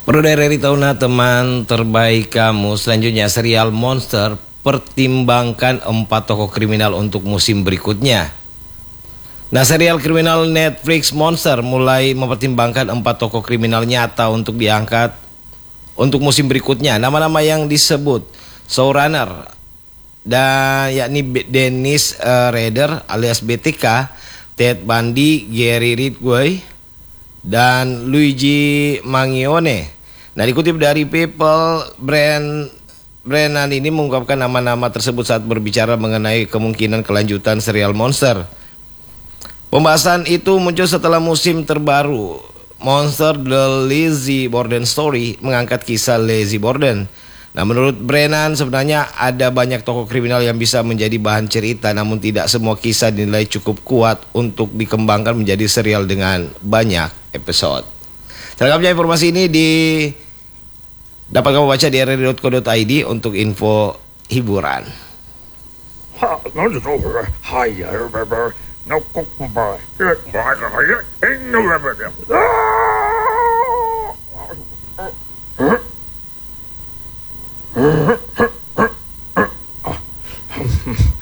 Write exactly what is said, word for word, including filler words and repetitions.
Perlu tauna teman terbaik kamu. Selanjutnya serial Monster, pertimbangkan empat tokoh kriminal untuk musim berikutnya. Nah, serial kriminal Netflix Monster mulai mempertimbangkan empat tokoh kriminal nyata untuk diangkat untuk musim berikutnya. Nama-nama yang disebut showrunner dan yakni Dennis uh, Rader alias B T K, Ted Bundy, Gary Ridgway, dan Luigi Mangione. Nah, dikutip dari People, Brand Brennan ini mengungkapkan nama-nama tersebut saat berbicara mengenai kemungkinan kelanjutan serial Monster. Pembahasan itu muncul setelah musim terbaru Monster The Lizzie Borden Story mengangkat kisah Lizzie Borden. Nah, menurut Brennan sebenarnya ada banyak tokoh kriminal yang bisa menjadi bahan cerita, namun tidak semua kisah dinilai cukup kuat untuk dikembangkan menjadi serial dengan banyak episode. Selengkapnya informasi ini di dapat kamu baca di r r i dot co dot i d untuk info hiburan. Huh?